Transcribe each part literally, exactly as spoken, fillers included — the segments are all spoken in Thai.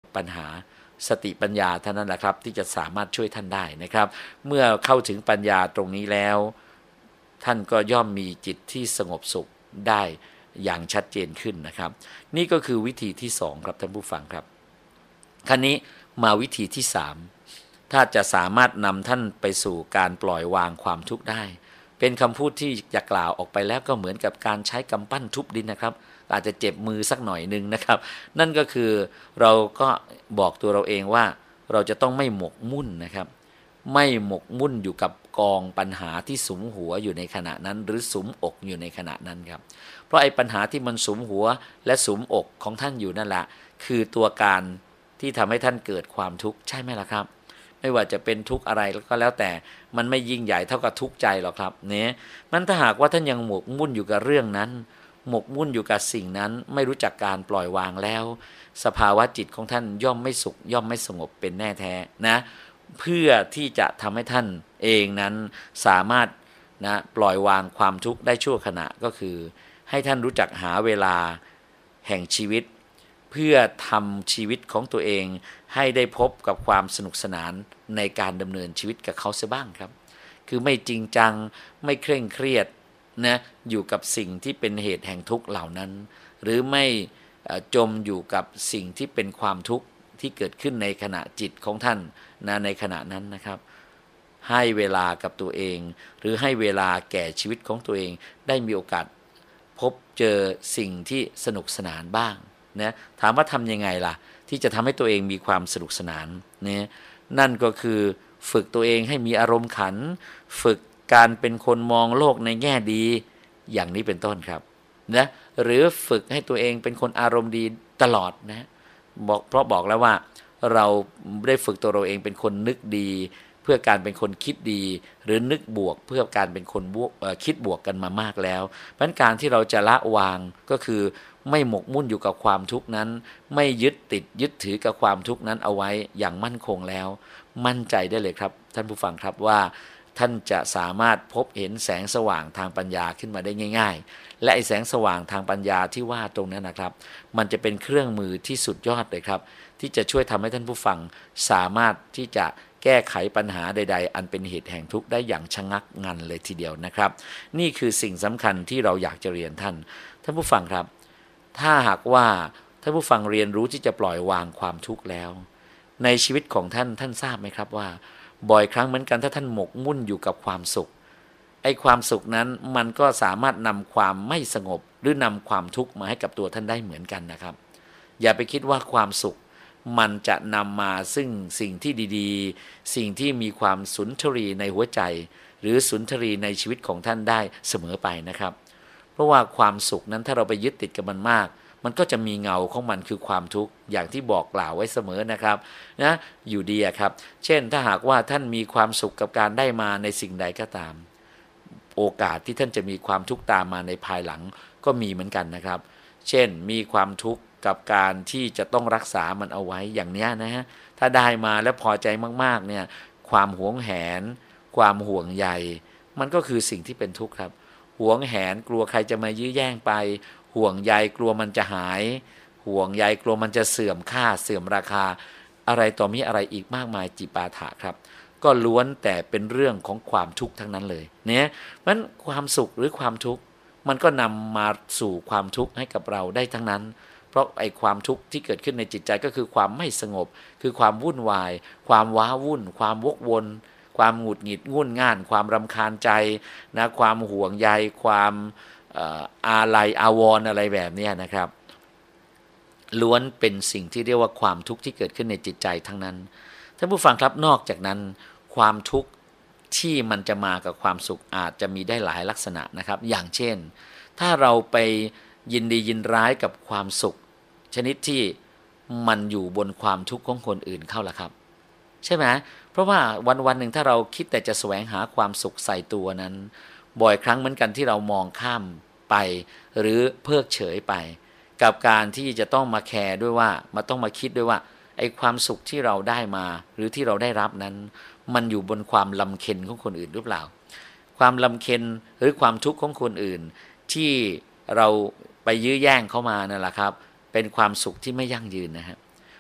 ปัญหาสติปัญญาเท่านั้นแหละครับที่จะสามารถช่วยท่านได้นะครับเมื่อเข้าถึงปัญญาตรงนี้แล้วท่านก็ย่อมมีจิตที่สงบสุขได้อย่างชัดเจนขึ้นนะครับนี่ก็คือวิธีที่สองครับท่านผู้ฟังครับคราวนี้มาวิธีที่สามถ้าจะสามารถนำท่านไปสู่การปล่อยวางความทุกข์ได้เป็นคำพูดที่จะกล่าวออกไปแล้วก็เหมือนกับการใช้กำปั้นทุบดินนะครับอาจจะเจ็บมือสักหน่อยนึงนะครับนั่นก็คือเราก็บอกตัวเราเองว่าเราจะต้องไม่หมกมุ่นนะครับไม่หมกมุ่นอยู่กับกองปัญหาที่สุมหัวอยู่ในขณะนั้นหรือสุมอกอยู่ในขณะนั้นครับเพราะไอ้ปัญหาที่มันสุมหัวและสุมอกของท่านอยู่นั่นแหละคือตัวการที่ทำให้ท่านเกิดความทุกข์ใช่ไหมล่ะครับไม่ว่าจะเป็นทุกข์อะไรก็แล้วแต่มันไม่ยิ่งใหญ่เท่ากับทุกข์ใจหรอกครับเนี่ยมันถ้าหากว่าท่านยังหมกมุ่นอยู่กับเรื่องนั้นหมกมุ่นอยู่กับสิ่งนั้นไม่รู้จักการปล่อยวางแล้วสภาวะจิตของท่านย่อมไม่สุขย่อมไม่สงบเป็นแน่แท้นะเพื่อที่จะทำให้ท่านเองนั้นสามารถนะปล่อยวางความทุกข์ได้ชั่วขณะก็คือให้ท่านรู้จักหาเวลาแห่งชีวิตเพื่อทำชีวิตของตัวเองให้ได้พบกับความสนุกสนานในการดำเนินชีวิตกับเขาเสียบ้างครับคือไม่จริงจังไม่เคร่งเครียดนะอยู่กับสิ่งที่เป็นเหตุแห่งทุกข์เหล่านั้นหรือไม่จมอยู่กับสิ่งที่เป็นความทุกข์ที่เกิดขึ้นในขณะจิตของท่านนะในขณะนั้นนะครับให้เวลากับตัวเองหรือให้เวลาแก่ชีวิตของตัวเองได้มีโอกาสพบเจอสิ่งที่สนุกสนานบ้างนะถามว่าทำยังไงล่ะที่จะทำให้ตัวเองมีความสนุกสนานเนี่ยนั่นก็คือฝึกตัวเองให้มีอารมณ์ขันฝึกการเป็นคนมองโลกในแง่ดีอย่างนี้เป็นต้นครับนะหรือฝึกให้ตัวเองเป็นคนอารมณ์ดีตลอดนะบอกเพราะบอกแล้วว่าเราได้ฝึกตัวเราเองเป็นคนนึกดีเพื่อการเป็นคนคิดดีหรือนึกบวกเพื่อการเป็นคนบวกคิดบวกกันมามากแล้วเพราะการที่เราจะละวางก็คือไม่หมกมุ่นอยู่กับความทุกข์นั้นไม่ยึดติดยึดถือกับความทุกข์นั้นเอาไว้อย่างมั่นคงแล้วมั่นใจได้เลยครับท่านผู้ฟังครับว่าท่านจะสามารถพบเห็นแสงสว่างทางปัญญาขึ้นมาได้ง่ายๆและไอ้แสงสว่างทางปัญญาที่ว่าตรงนั้นนะครับมันจะเป็นเครื่องมือที่สุดยอดเลยครับที่จะช่วยทำให้ท่านผู้ฟังสามารถที่จะแก้ไขปัญหาใดๆอันเป็นเหตุแห่งทุกข์ได้อย่างชะงักงันเลยทีเดียวนะครับนี่คือสิ่งสำคัญที่เราอยากจะเรียนท่านท่านผู้ฟังครับถ้าหากว่าท่านผู้ฟังเรียนรู้ที่จะปล่อยวางความทุกข์แล้วในชีวิตของท่านท่านทราบไหมครับว่าบ่อยครั้งเหมือนกันถ้าท่านหมกมุ่นอยู่กับความสุขไอ้ความสุขนั้นมันก็สามารถนำความไม่สงบหรือนำความทุกข์มาให้กับตัวท่านได้เหมือนกันนะครับอย่าไปคิดว่าความสุขมันจะนำมาซึ่งสิ่งที่ดีๆสิ่งที่มีความสุนทรีในหัวใจหรือสุนทรีในชีวิตของท่านได้เสมอไปนะครับเพราะว่าความสุขนั้นถ้าเราไปยึดติดกับมันมากมันก็จะมีเงาของมันคือความทุกข์อย่างที่บอกกล่าวไว้เสมอนะครับนะอยู่ดีครับเช่นถ้าหากว่าท่านมีความสุขกับการได้มาในสิ่งใดก็ตามโอกาสที่ท่านจะมีความทุกข์ตามมาในภายหลังก็มีเหมือนกันนะครับเช่นมีความทุกข์กับการที่จะต้องรักษามันเอาไว้อย่างนี้นะฮะถ้าได้มาแล้วพอใจมากๆเนี่ยความหวงแหนความห่วงใยมันก็คือสิ่งที่เป็นทุกข์ครับหวงแหนกลัวใครจะมายื้อแย่งไปห่วงใยกลัวมันจะหายห่วงใยกลัวมันจะเสื่อมค่าเสื่อมราคาอะไรต่อมีอะไรอีกมากมายจิปาถะครับก็ล้วนแต่เป็นเรื่องของความทุกข์ทั้งนั้นเลยเนี่ยเพราะฉะนั้นความสุขหรือความทุกข์มันก็นำมาสู่ความทุกข์ให้กับเราได้ทั้งนั้นเพราะไอ้ความทุกข์ที่เกิดขึ้นในจิตใจก็คือความไม่สงบคือความวุ่นวายความว้าวุ่นความวกวนความหงุดหงิดงุ่นง่านความรำคาญใจนะความห่วงใยความอาลัยอาวรณ์อะไรแบบนี้นะครับล้วนเป็นสิ่งที่เรียกว่าความทุกข์ที่เกิดขึ้นในจิตใจทั้งนั้นท่านผู้ฟังครับนอกจากนั้นความทุกข์ที่มันจะมากับความสุขอาจจะมีได้หลายลักษณะนะครับอย่างเช่นถ้าเราไปยินดียินร้ายกับความสุขชนิดที่มันอยู่บนความทุกข์ของคนอื่นเข้าล่ะครับใช่ไหมเพราะว่าวันวันหนึ่งถ้าเราคิดแต่จะแสวงหาความสุขใส่ตัวนั้นบ่อยครั้งเหมือนกันที่เรามองข้ามไปหรือเพิกเฉยไปกับการที่จะต้องมาแคร์ด้วยว่ามาต้องมาคิดด้วยว่าไอ้ความสุขที่เราได้มาหรือที่เราได้รับนั้นมันอยู่บนความลำเค็ญของคนอื่นหรือเปล่าความลำเค็ญหรือความทุกข์ของคนอื่นที่เราไปยื้อแย่งเข้ามานั่นแหละครับเป็นความสุขที่ไม่ยั่งยืนนะฮะ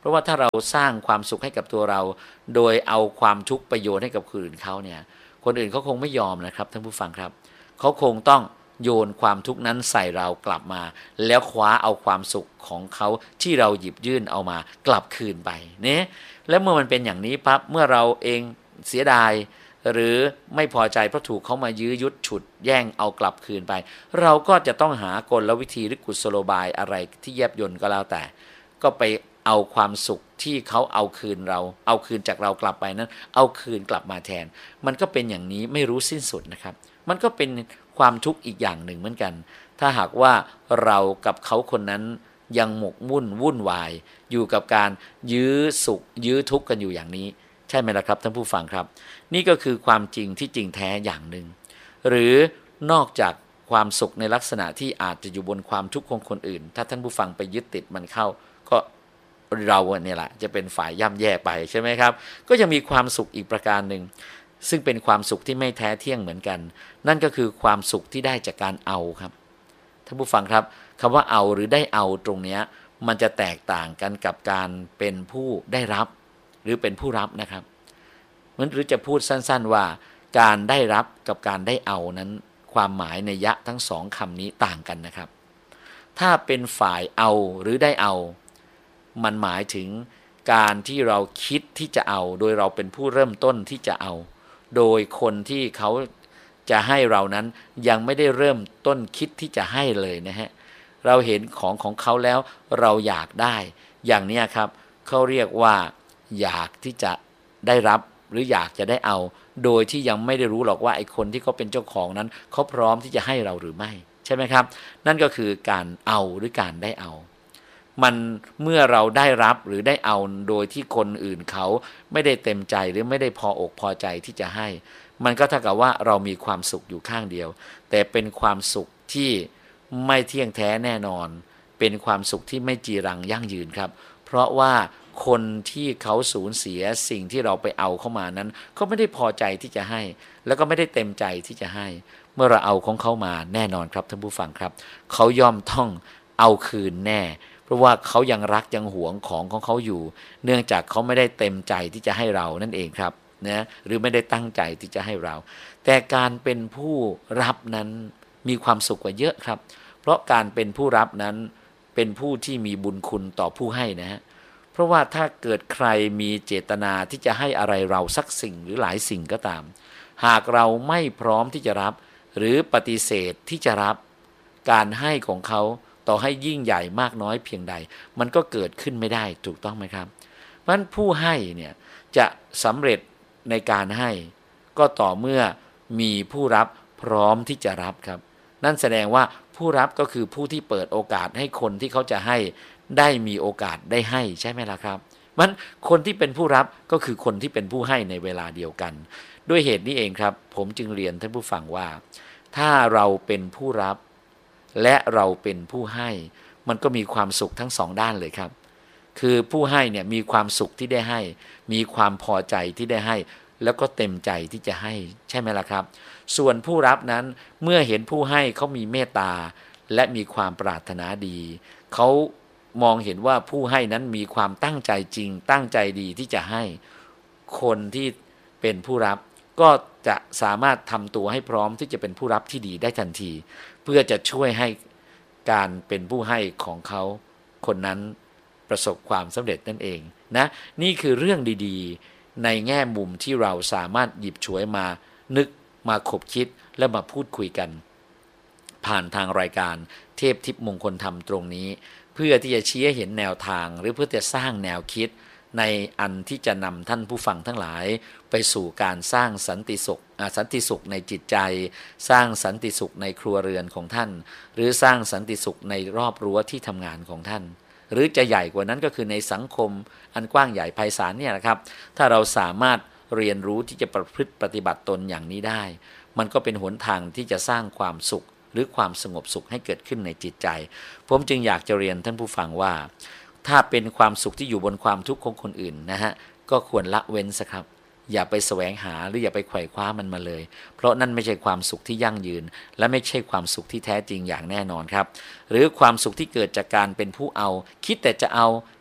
เพราะว่าถ้าเราสร้างความสุขให้กับตัวเราโดยเอาความทุกข์ประโยชน์ให้กับคนอื่นเขาเนี่ยคนอื่นเขาคงไม่ยอมนะครับท่านผู้ฟังครับเขาคงต้องโยนความทุกข์นั้นใส่เรากลับมาแล้วคว้าเอาความสุขของเขาที่เราหยิบยื่นเอามากลับคืนไปเนี่ยแล้วเมื่อมันเป็นอย่างนี้ปั๊บเมื่อเราเองเสียดายหรือไม่พอใจเพราะถูกเขามายื้อยุดฉุดแย่งเอากลับคืนไปเราก็จะต้องหากลวิธีหรือกุศโลบายอะไรที่แยบยลก็แล้วแต่ก็ไปเอาความสุขที่เขาเอาคืนเราเอาคืนจากเรากลับไปนั้นเอาคืนกลับมาแทนมันก็เป็นอย่างนี้ไม่รู้สิ้นสุดนะครับมันก็เป็นความทุกข์อีกอย่างหนึ่งเหมือนกันถ้าหากว่าเรากับเขาคนนั้นยังหมกมุ่นวุ่นวายอยู่กับการยื้อสุขยื้อทุกข์กันอยู่อย่างนี้ใช่ไหมล่ะครับท่านผู้ฟังครับนี่ก็คือความจริงที่จริงแท้อย่างหนึ่งหรือนอกจากความสุขในลักษณะที่อาจจะอยู่บนความทุกข์ของคนอื่นถ้าท่านผู้ฟังไปยึดติดมันเข้าก็เราเนี่ยแหละจะเป็นฝ่ายย่ำแย่ไปใช่ไหมครับก็ยังมีความสุขอีกประการหนึ่งซึ่งเป็นความสุขที่ไม่แท้เที่ยงเหมือนกันนั่นก็คือความสุขที่ได้จากการเอาครับท่านผู้ฟังครับคำว่าเอาหรือได้เอาตรงนี้มันจะแตกต่างกันกับการเป็นผู้ได้รับหรือเป็นผู้รับนะครับหรือจะพูดสั้นๆว่าการได้รับกับการได้เอานั้นความหมายในยะทั้งสองคำนี้ต่างกันนะครับถ้าเป็นฝ่ายเอาหรือได้เอามันหมายถึงการที่เราคิดที่จะเอาโดยเราเป็นผู้เริ่มต้นที่จะเอาโดยคนที่เขาจะให้เรานั้นยังไม่ได้เริ่มต้นคิดที่จะให้เลยนะฮะเราเห็นของของเขาแล้วเราอยากได้อย่างนี้ครับเขาเรียกว่าอยากที่จะได้รับหรืออยากจะได้เอาโดยที่ยังไม่ได้รู้หรอกว่าไอ้คนที่เขาเป็นเจ้าของนั้นเขาพร้อมที่จะให้เราหรือไม่ใช่ไหมครับนั่นก็คือการเอาหรือการได้เอามันเมื่อเราได้รับหรือได้เอาโดยที่คนอื่นเขาไม่ได้เต็มใจหรือไม่ได้พออกพอใจที่จะให้มันก็เท่ากับว่าเรามีความสุขอยู่ข้างเดียวแต่เป็นความสุขที่ไม่เที่ยงแท้แน่นอนเป็นความสุขที่ไม่จีรังยั่งยืนครับเพราะว่าคนที่เขาสูญเสียสิ่งที่เราไปเอาเข้ามานั้นเขาไม่ได้พอใจที่จะให้แล้วก็ไม่ได้เต็มใจที่จะให้เมื่อเราเอาของเขามาแน่นอนครับท่านผู้ฟังครับเขาย่อมต้องเอาคืนแน่เพราะว่าเขายังรักยังหวงของของเขาอยู่เนื่องจากเขาไม่ได้เต็มใจที่จะให้เรานั่นเองครับนะหรือไม่ได้ตั้งใจที่จะให้เราแต่การเป็นผู้รับนั้นมีความสุขกว่าเยอะครับเพราะการเป็นผู้รับนั้นเป็นผู้ที่มีบุญคุณต่อผู้ให้นะฮะเพราะว่าถ้าเกิดใครมีเจตนาที่จะให้อะไรเราสักสิ่งหรือหลายสิ่งก็ตามหากเราไม่พร้อมที่จะรับหรือปฏิเสธที่จะรับการให้ของเขาต่อให้ยิ่งใหญ่มากน้อยเพียงใดมันก็เกิดขึ้นไม่ได้ถูกต้องไหมครับเพราะฉะนั้นผู้ให้เนี่ยจะสำเร็จในการให้ก็ต่อเมื่อมีผู้รับพร้อมที่จะรับครับนั่นแสดงว่าผู้รับก็คือผู้ที่เปิดโอกาสให้คนที่เขาจะให้ได้มีโอกาสได้ให้ใช่ไหมล่ะครับมันคนที่เป็นผู้รับก็คือคนที่เป็นผู้ให้ในเวลาเดียวกันด้วยเหตุนี้เองครับผมจึงเรียนท่านผู้ฟังว่าถ้าเราเป็นผู้รับและเราเป็นผู้ให้มันก็มีความสุขทั้งสองด้านเลยครับคือผู้ให้เนี่ยมีความสุขที่ได้ให้มีความพอใจที่ได้ให้แล้วก็เต็มใจที่จะให้ใช่ไหมล่ะครับส่วนผู้รับนั้นเมื่อเห็นผู้ให้เขามีเมตตาและมีความปรารถนาดีเขามองเห็นว่าผู้ให้นั้นมีความตั้งใจจริงตั้งใจดีที่จะให้คนที่เป็นผู้รับก็จะสามารถทำตัวให้พร้อมที่จะเป็นผู้รับที่ดีได้ทันทีเพื่อจะช่วยให้การเป็นผู้ให้ของเขาคนนั้นประสบความสำเร็จนั่นเองนะนี่คือเรื่องดีๆในแง่มุมที่เราสามารถหยิบฉวยมานึกมาขบคิดและมาพูดคุยกันผ่านทางรายการเทพทิพย์มงคลธรรมตรงนี้เพื่อที่จะชี้ให้เห็นแนวทางหรือเพื่อจะสร้างแนวคิดในอันที่จะนำท่านผู้ฟังทั้งหลายไปสู่การสร้างสันติสุขสันติสุขในจิตใจสร้างสันติสุขในครัวเรือนของท่านหรือสร้างสันติสุขในรอบรั้วที่ทำงานของท่านหรือจะใหญ่กว่านั้นก็คือในสังคมอันกว้างใหญ่ไพศาลเนี่ยนะครับถ้าเราสามารถเรียนรู้ที่จะประพฤติปฏิบัติตนอย่างนี้ได้มันก็เป็นหนทางที่จะสร้างความสุขหรือความสงบสุขให้เกิดขึ้นในจิตใจผมจึงอยากจะเรียนท่านผู้ฟังว่าถ้าเป็นความสุขที่อยู่บนความทุกข์ของคนอื่นนะฮะก็ควรละเว้นซะครับอย่าไปแสวงหาหรืออย่าไปไขว่คว้ามันมาเลยเพราะนั่นไม่ใช่ความสุขที่ยั่งยืนและไม่ใช่ความสุขที่แท้จริงอย่างแน่นอนครับหรือความสุขที่เกิดจากการเป็นผู้เอาคิดแต่จะเอา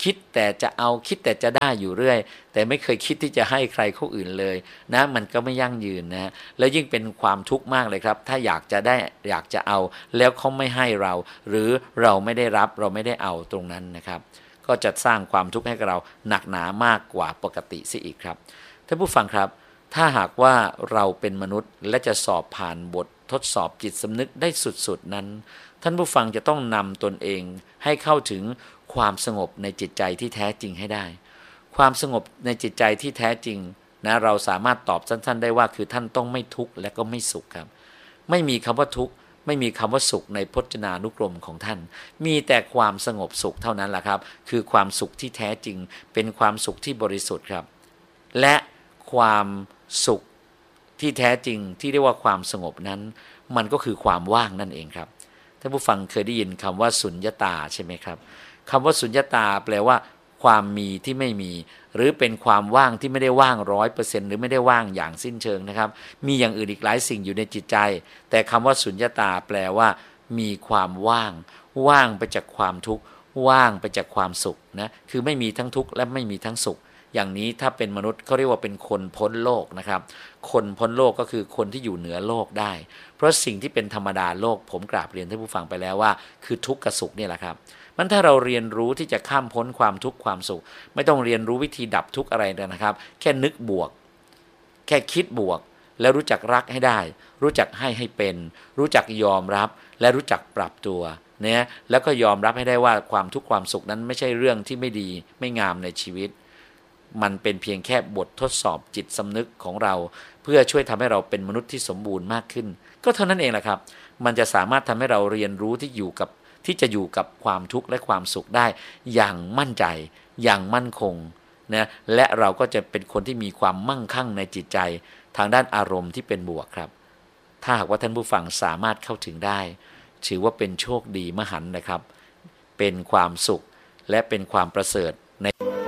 คิดแต่จะเอาคิดแต่จะได้อยู่เรื่อยแต่ไม่เคยคิดที่จะให้ใครเขาอื่นเลยนะมันก็ไม่ยั่งยืนนะแล้วยิ่งเป็นความทุกข์มากเลยครับถ้าอยากจะได้อยากจะเอาแล้วเขาไม่ให้เราหรือเราไม่ได้รับเราไม่ได้เอาตรงนั้นนะครับก็จะสร้างความทุกข์ให้กับเราหนักหนามากกว่าปกติซิอีกครับท่านผู้ฟังครับถ้าหากว่าเราเป็นมนุษย์และจะสอบผ่านบททดสอบจิตสำนึกได้สุดๆนั้นท่านผู้ฟังจะต้องนำตนเองให้เข้าถึงความสงบในจิตใจที่แท้จริงให้ได้ความสงบในจิตใจที่แท้จริงนะเราสามารถตอบสั้นๆได้ว่าคือท่านต้องไม่ทุกข์และก็ไม่สุขครับไม่มีคำว่าทุกข์ไม่มีคำว่าสุขในพจนานุกรมของท่านมีแต่ความสงบสุขเท่านั้นแหละครับคือความสุขที่แท้จริงเป็นความสุขที่บริสุทธิ์ครับและความสุขที่แท้จริงที่เรียกว่าความสงบนั้นมันก็คือความว่างนั่นเองครับท่านผู้ฟังเคยได้ยินคำว่าสุญญตาใช่ไหมครับคำว่าสุญญตาแปลว่าความมีที่ไม่มีหรือเป็นความว่างที่ไม่ได้ว่างร้อยเปอร์เซ็นต์หรือไม่ได้ว่างอย่างสิ้นเชิงนะครับมีอย่างอื่นอีกหลายสิ่งอยู่ในจิตใจแต่คำว่าสุญญตาแปลว่ามีความว่างว่างไปจากความทุกข์ว่างไปจากความสุขนะคือไม่มีทั้งทุกข์และไม่มีทั้งสุขอย่างนี้ถ้าเป็นมนุษย์เขาเรียกว่าเป็นคนพ้นโลกนะครับคนพ้นโลกก็คือคนที่อยู่เหนือโลกได้เพราะสิ่งที่เป็นธรรมดาโลกผมกราบเรียนท่านผู้ฟังไปแล้วว่าคือทุกข์กับสุขนี่แหละครับมันถ้าเราเรียนรู้ที่จะข้ามพ้นความทุกข์ความสุขไม่ต้องเรียนรู้วิธีดับทุกข์อะไรนะครับแค่นึกบวกแค่คิดบวกแล้วรู้จักรักให้ได้รู้จักให้ให้เป็นรู้จักยอมรับและรู้จักปรับตัวเนี่ยแล้วก็ยอมรับให้ได้ว่าความทุกข์ความสุขนั้นไม่ใช่เรื่องที่ไม่ดีไม่งามในชีวิตมันเป็นเพียงแค่บททดสอบจิตสำนึกของเราเพื่อช่วยทำให้เราเป็นมนุษย์ที่สมบูรณ์มากขึ้นก็เท่านั้นเองแหละครับมันจะสามารถทำให้เราเรียนรู้ที่อยู่กับที่จะอยู่กับความทุกข์และความสุขได้อย่างมั่นใจอย่างมั่นคงนะและเราก็จะเป็นคนที่มีความมั่งคั่งในจิตใจทางด้านอารมณ์ที่เป็นบวกครับถ้าหากว่าท่านผู้ฟังสามารถเข้าถึงได้ถือว่าเป็นโชคดีมหันต์นะครับเป็นความสุขและเป็นความประเสริฐใน